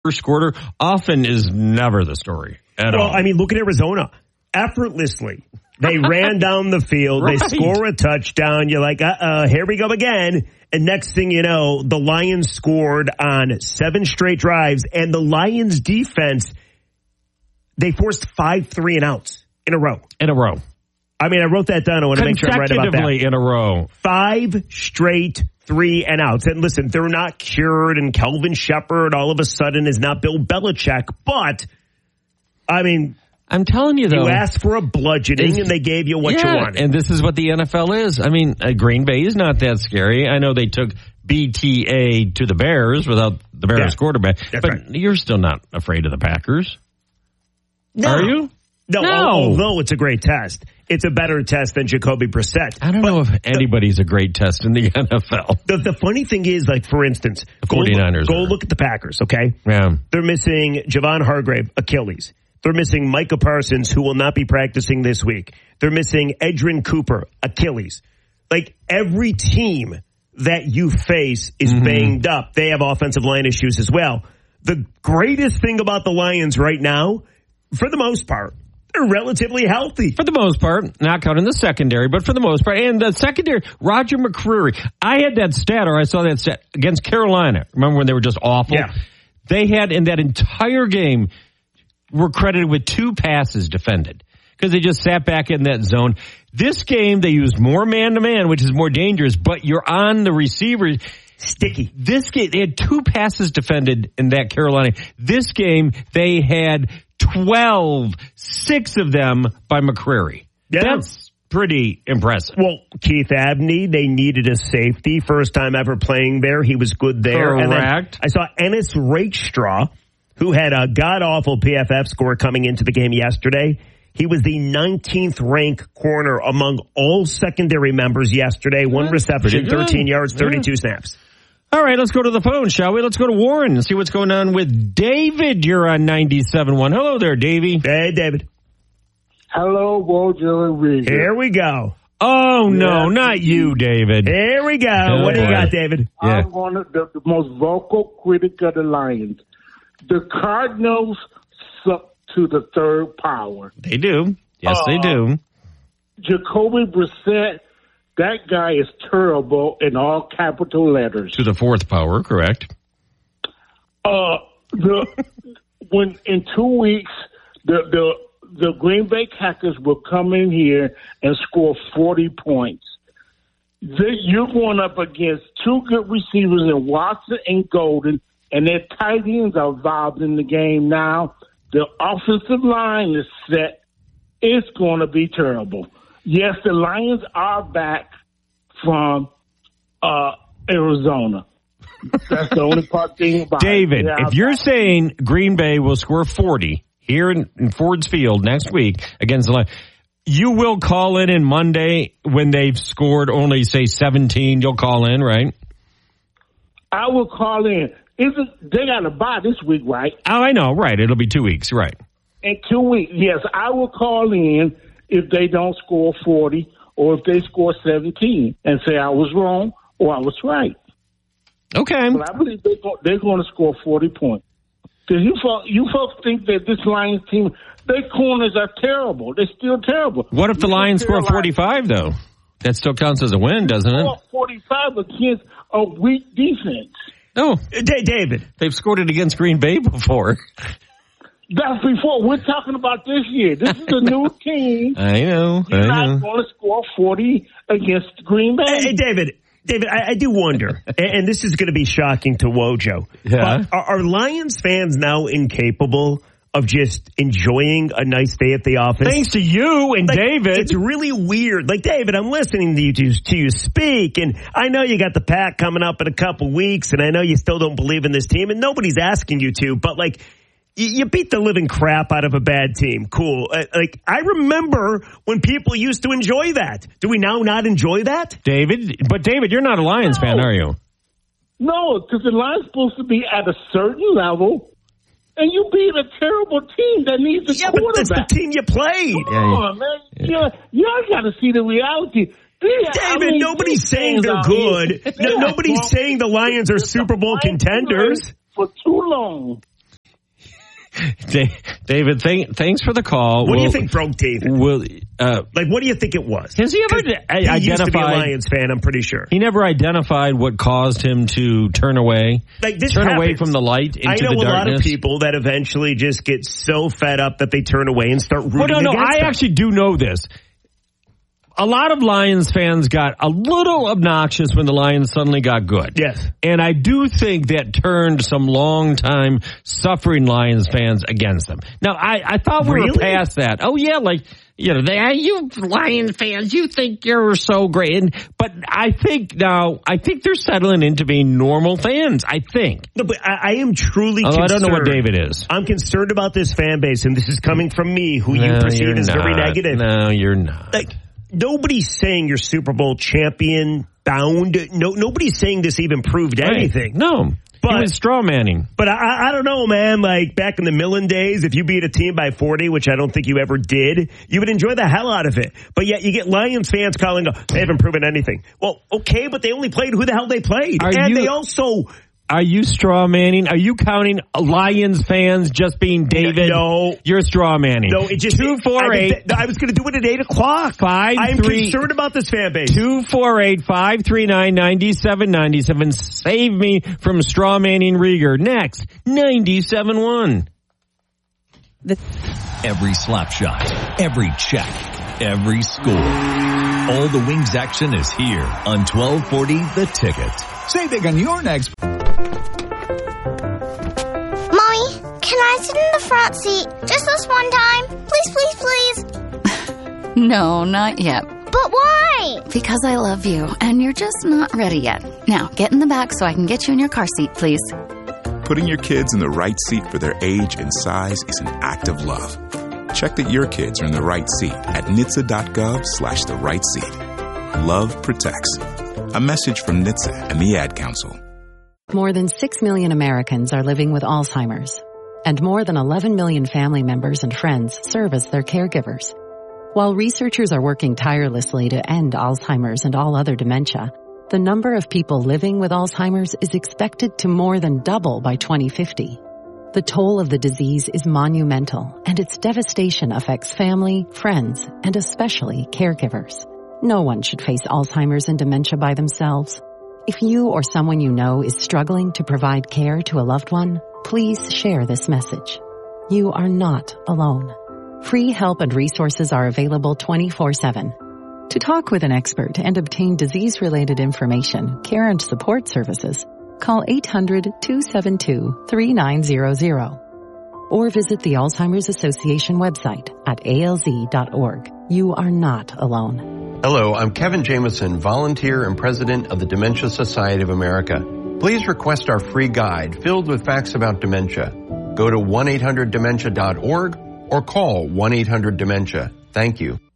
first quarter often is never the story at all. Well, I mean, look at Arizona. Effortlessly. They ran down the field. Right. They score a touchdown. You're like, here we go again. And next thing you know, the Lions scored on 7 straight drives. And the Lions defense, they forced 5 3-and-outs in a row. I mean, I wrote that down. I want to make sure I'm right about that. Consecutively in a row. 5 straight 3-and-outs. And listen, they're not cured, and Kelvin Shepard all of a sudden is not Bill Belichick. But, I mean, I'm telling you, though. You asked for a bludgeoning, and they gave you what you wanted. And this is what the NFL is. I mean, Green Bay is not that scary. I know they took BTA to the Bears without the Bears quarterback. But right. You're still not afraid of the Packers. No. Are you? No, although it's a great test. It's a better test than Jacoby Brissett. I don't know if anybody's a great test in the NFL. The funny thing is, like, for instance, the 49ers go look at the Packers, okay? Yeah. They're missing Javon Hargrave, Achilles. They're missing Micah Parsons, who will not be practicing this week. They're missing Edrin Cooper, Achilles. Like, every team that you face is banged up. They have offensive line issues as well. The greatest thing about the Lions right now, for the most part, they're relatively healthy. For the most part, not counting the secondary, but for the most part. And the secondary, Roger McCreary. I had that stat, or I saw that stat against Carolina. Remember when they were just awful? Yeah. They had, in that entire game, were credited with 2 passes defended because they just sat back in that zone. This game, they used more man-to-man, which is more dangerous, but you're on the receiver. Sticky. This game, they had 2 passes defended in that Carolina. This game, they had 12, 6 of them by McCreary. Yeah. That's pretty impressive. Well, Keith Abney, they needed a safety. First time ever playing there. He was good there. Correct. And then I saw Ennis Rakestraw, who had a god-awful PFF score coming into the game yesterday. He was the 19th ranked corner among all secondary members yesterday. 1 reception, 13 yards, 32 snaps. All right, let's go to the phone, shall we? Let's go to Warren and see what's going on with David. You're on 97.1. Hello there, Davey. Hey, David. Hello, Wojo and Regan. Here we go. Oh, no, not you, David. Here we go. What do you got, David? I'm one of the most vocal critic of the Lions. The Cardinals suck to the third power. They do. Yes, they do. Jacoby Brissett, that guy is terrible in all capital letters. To the 4th power, correct. When in 2 weeks, the Green Bay Packers will come in here and score 40 points. You're going up against 2 good receivers in Watson and Golden, and their tight ends are involved in the game now. The offensive line is set. It's going to be terrible. Yes, the Lions are back from Arizona. That's the only thing about David, it. if you're saying Green Bay will score 40 here in Ford's Field next week against the Lions, you will call in Monday when they've scored only, say, 17. You'll call in, right? I will call in. They got a bye this week, right? Oh, I know, right. It'll be 2 weeks, right. In 2 weeks, yes. I will call in if they don't score 40 or if they score 17 and say I was wrong or I was right. Okay. But I believe they're going to score 40 points. Because you folks think that this Lions team, their corners are terrible. They're still terrible. What if the Lions score 45, though? That still counts as a win, doesn't it? 45 against a weak defense. No. David. They've scored it against Green Bay before. That's before. We're talking about this year. This is a new team. I know. You're not going to score 40 against Green Bay. Hey, David, I do wonder, and this is going to be shocking to Wojo, but are Lions fans now incapable of just enjoying a nice day at the office? Thanks to you and David. It's really weird. Like, David, I'm listening to you speak, and I know you got the Pack coming up in a couple weeks, and I know you still don't believe in this team, and nobody's asking you to, but, like, you beat the living crap out of a bad team. Cool. Like, I remember when people used to enjoy that. Do we now not enjoy that? David, you're not a Lions fan, are you? No, because the Lions supposed to be at a certain level, and you beat a terrible team that needs a quarterback. But that's the team you played. Come on, man. Y'all got to see the reality. David, nobody's saying they're good. Nobody's saying the Lions are Super Bowl contenders. For too long. David, thanks for the call. What do you think broke David? What do you think it was? Has he ever identified? He used to be a Lions fan, I'm pretty sure. He never identified what caused him to turn away. Turn away from the light into the darkness. I know a lot of people that eventually just get so fed up that they turn away and start rooting against them. I actually do know this. A lot of Lions fans got a little obnoxious when the Lions suddenly got good. Yes. And I do think that turned some long-time suffering Lions fans against them. Now, I thought we were past that. Oh, yeah, you Lions fans, you think you're so great. But I think they're settling into being normal fans, I think. No, but I am truly concerned. I don't know what David is. I'm concerned about this fan base, and this is coming from me, who you perceive as very negative. No, you're not. Nobody's saying you're Super Bowl champion bound. No, nobody's saying this even proved anything. No. But, he was straw manning. But I don't know, man. Back in the Millen days, if you beat a team by 40, which I don't think you ever did, you would enjoy the hell out of it. But yet you get Lions fans calling, they haven't proven anything. Well, okay, but they only played who the hell they played. Are you straw manning? Are you counting Lions fans just being David? No. You're straw manning. No, it just 248. I was going to do it at 8 o'clock. I'm concerned about this fan base. 248-539-9797. Save me from straw manning Rieger. Next, 97.1. Every slap shot, every check, every score. All the Wings action is here on 1240 The Ticket. Save big on your next. Mommy, can I sit in the front seat just this one time? Please, please, please. No, not yet. But why? Because I love you, and you're just not ready yet. Now, get in the back so I can get you in your car seat, please. Putting your kids in the right seat for their age and size is an act of love. Check that your kids are in the right seat at NHTSA.gov/the right seat. Love protects. A message from NHTSA and the Ad Council. More than 6 million Americans are living with Alzheimer's, and more than 11 million family members and friends serve as their caregivers. While researchers are working tirelessly to end Alzheimer's and all other dementia, the number of people living with Alzheimer's is expected to more than double by 2050. The toll of the disease is monumental, and its devastation affects family, friends, and especially caregivers. No one should face Alzheimer's and dementia by themselves. If you or someone you know is struggling to provide care to a loved one, please share this message. You are not alone. Free help and resources are available 24/7. To talk with an expert and obtain disease-related information, care and support services, call 800-272-3900 or visit the Alzheimer's Association website at alz.org. You are not alone. Hello, I'm Kevin Jameson, volunteer and president of the Dementia Society of America. Please request our free guide filled with facts about dementia. Go to 1-800-DEMENTIA.org or call 1-800-DEMENTIA. Thank you.